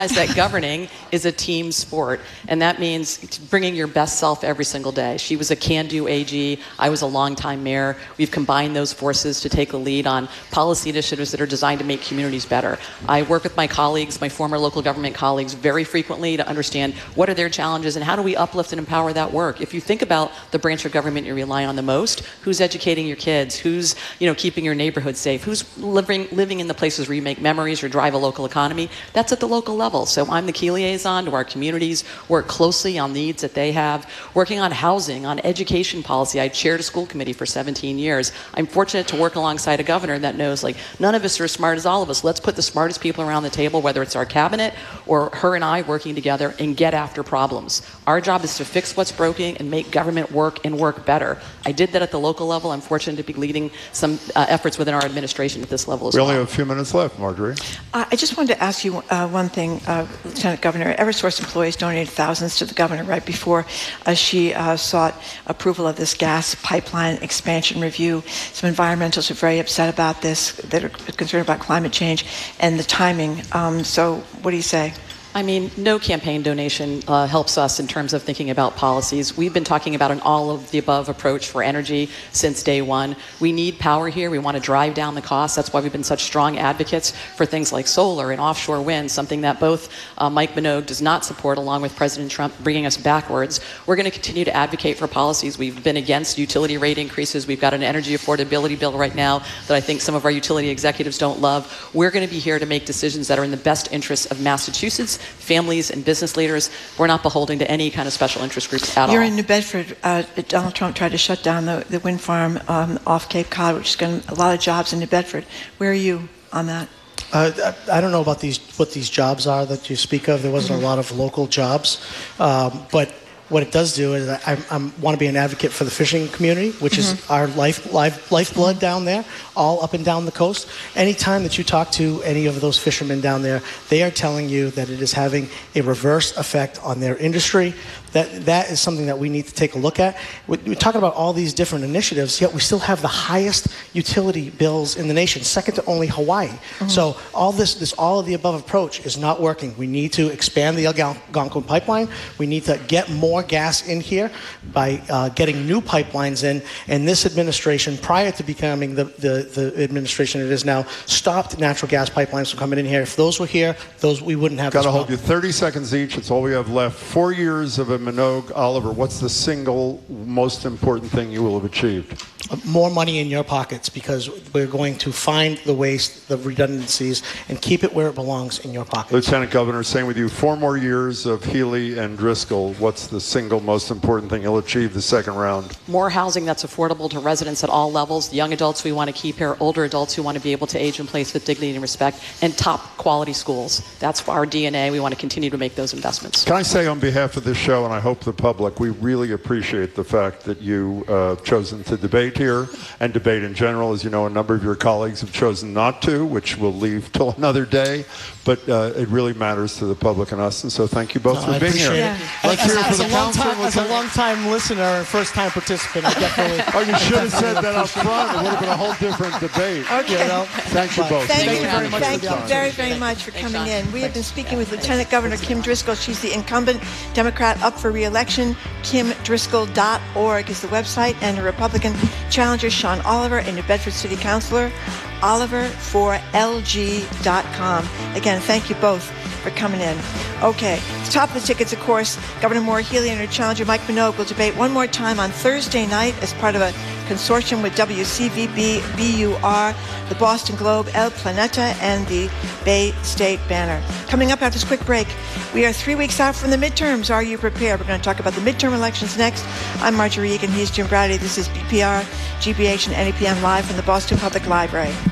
that governing is a team sport, and that means bringing your best self every single day. She was a can-do AG. I was a longtime mayor. We've combined those forces to take the lead on policy initiatives that are designed to make communities better. I work with my colleagues, my former local government colleagues, very frequently to understand what are their challenges and how do we uplift and empower that work. If you think about the branch of government you rely on the most, who's educating your kids, who's keeping your neighborhood safe, who's living in the places where you make memories or drive a local economy, that's at the local level. So I'm the key liaison to our communities, work closely on needs that they have, working on housing, on education policy. I chaired a school committee for 17 years. I'm fortunate to work alongside a governor that knows, none of us are as smart as all of us. Let's put the smartest people around the table, whether it's our cabinet or her and I working together, and get after problems. Our job is to fix what's broken and make government work and work better. I did that at the local level. I'm fortunate to be leading some efforts within our administration at this level as well. We only have a few minutes left, Marjorie. I just wanted to ask you one thing. Lieutenant Governor, Eversource employees donated thousands to the governor right before she sought approval of this gas pipeline expansion review. Some environmentalists are very upset about this. They're concerned about climate change and the timing. So what do you say? I mean, no campaign donation helps us in terms of thinking about policies. We've been talking about an all-of-the-above approach for energy since day one. We need power here. We want to drive down the costs. That's why we've been such strong advocates for things like solar and offshore wind, something that both Mike Minogue does not support, along with President Trump bringing us backwards. We're going to continue to advocate for policies. We've been against utility rate increases. We've got an energy affordability bill right now that I think some of our utility executives don't love. We're going to be here to make decisions that are in the best interests of Massachusetts, families and business leaders. We're not beholden to any kind of special interest groups at all. You're in New Bedford. Donald Trump tried to shut down the wind farm off Cape Cod, which is going to a lot of jobs in New Bedford. Where are you on that? I don't know about what these jobs are that you speak of. There wasn't a lot of local jobs, but what it does do is I want to be an advocate for the fishing community, which is our lifeblood down there, all up and down the coast. Anytime that you talk to any of those fishermen down there, they are telling you that it is having a reverse effect on their industry. That is something that we need to take a look at. We're talking about all these different initiatives, yet we still have the highest utility bills in the nation, second to only Hawaii. So all this all-of-the-above approach is not working. We need to expand the Algonquin pipeline. We need to get more gas in here by getting new pipelines in. And this administration, prior to becoming the administration it is now, stopped natural gas pipelines from coming in here. If those were here, we wouldn't have this problem. Got to hold you 30 seconds each. It's all we have left. 4 years of a Minogue. Oliver, what's the single most important thing you will have achieved? More money in your pockets, because we're going to find the waste, the redundancies, and keep it where it belongs, in your pockets. Lieutenant Governor, same with you. 4 more years of Healey and Driscoll. What's the single most important thing you'll achieve the second round? More housing that's affordable to residents at all levels. The young adults we want to keep here, older adults who want to be able to age in place with dignity and respect, and top quality schools. That's our DNA. We want to continue to make those investments. Can I say on behalf of this show, and I hope the public, we really appreciate the fact that you chosen to debate here and debate in general. As you know, a number of your colleagues have chosen not to, which we'll leave till another day, but it really matters to the public and us, and so thank you both for being here. Yeah. Let's hear it for the council. As a long-time listener and first-time participant, I definitely... Oh, you should have said that up front. It would have been a whole different debate. Okay. Thank you both. Thank you very much. Thank you very much for coming in. We have been speaking with Lieutenant Governor Kim Driscoll. She's the incumbent Democrat up for re-election. KimDriscoll.org is the website, and her Republican challenger, Sean Oliver, a New Bedford City Councilor, Oliver4LG.com. Again, thank you both for coming in. Okay, to top the tickets, of course, Governor Maura Healey and her challenger Mike Minogue will debate one more time on Thursday night as part of a consortium with WCVB, BUR, the Boston Globe, El Planeta, and the Bay State Banner. Coming up after this quick break, we are 3 weeks out from the midterms. Are you prepared? We're going to talk about the midterm elections next. I'm Marjorie Egan. He's Jim Brady. This is BPR, GBH, and NEPM live from the Boston Public Library.